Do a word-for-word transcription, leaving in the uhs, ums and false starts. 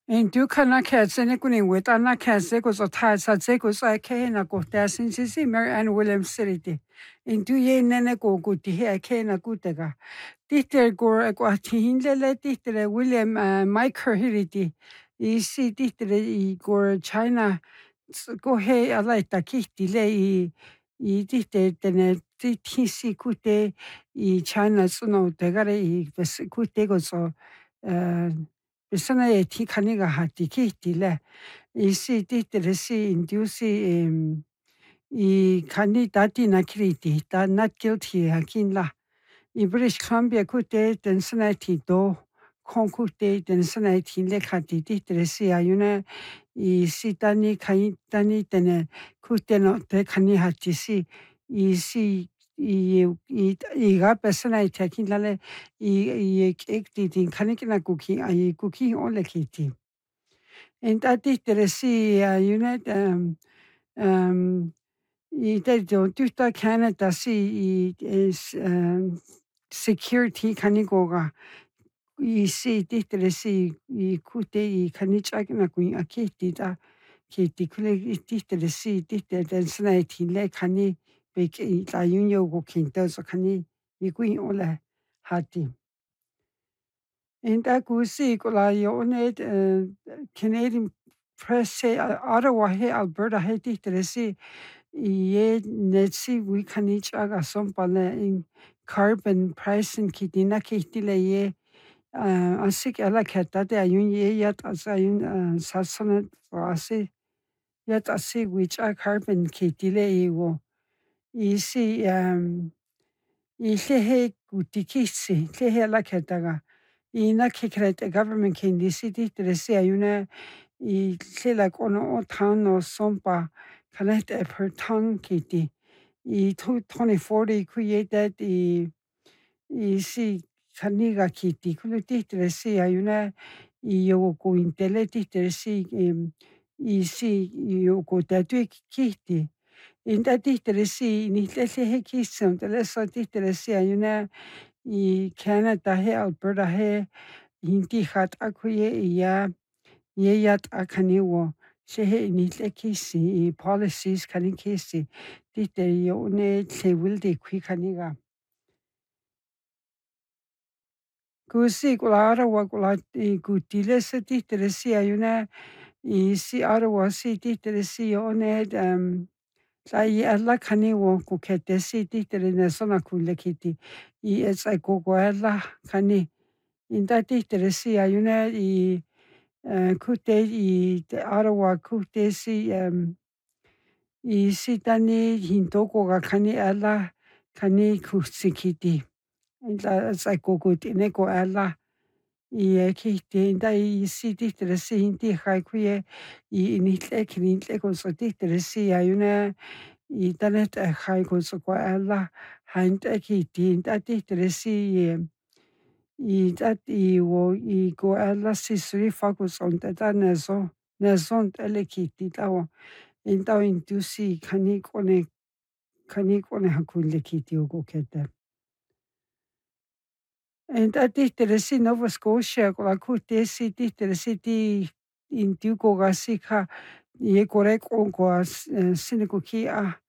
En du kana katsene kuni wit ana katse ko so ta sa tse ko sa ke na ko ta sin si si Mary Ann Williams City. En du ye nene ko ko ti he ke na ku te ga. Titer go ko ti hinde le titer William uh, Mike Hiriti. I si titer I go China go he ala ta ki ti le I I titer tene ti ti si ku te I China suno te ga re I ku te go so uh, Persona e ti kaniga hati kiti le isi titere si indusi em I kani dati na kriti da not guilty hakin la I British Columbia kute den sana ti do kon kute den sana ti le khati titere si ayuna I si tani kai tani tene kute no te kani hati si I si I I I ga persona e takin la le I I ek ti tin kanikina kuki ai kuki ole kiti En tati teresi a unit um um I te do tuta Canada si I is um security kanigoga I si ti teresi I kute I kanichak na kuin akiti da kiti kule I ti teresi ti te den snaiti le kani be I la yunyo go kinto so kani I kuin ole hati En da gusi ko la yo ne Canadian Press he Ottawa he Alberta he ti teresi ye netsi we kanich aga sompale in carbon pricing kitina kitile ye asik ala khata de ayun ye yat asayun sasana asi yat asi which are carbon kitile e wo isi um ile he gutikisi le he ala khata ga ina kikrete government kindi city teresi ayuna I lle ono o town o sompa connect a per tongue kiti I twenty forty created I I si kaniga kiti kulu titre si ayuna I yo ko intele titre si I si yo ko tatu kiti inta titre si ni lle he kisum tele so titre si ayuna I Canada he Alberta he hindi hat akuye ya ye yat akaniwo shehe ni tle kisi I policies kani kisi tite yo ne tle wilde kwi kaniga kusi kulara wa kula I kutile se tite si ayuna I si arawa si tite si yo ne um la I alla kaniwo ku kete si tite ne sona kule kiti I es ai gogo alla kani inda tite si ayuna I uh, kute I te Ottawa kute si um, I si tani hintoko ga kani ala kani kusikiti. Inda sai kokut ineko ala I e kiti inda I si titere si hinti hai kuye I initle kinitle ko so titere si ayuna I tanet e hai ko so ko ala hainte kiti inda titere si I dat I wo I go ala si sri fakus on tata neso neson ele kiti tawo inda indusi kani kone kani kone hakule kiti ogo kete. Inda titere si Nova Scotia ko la kute si titere si ti indu ko ga si ka ye korek on ko siniko ki a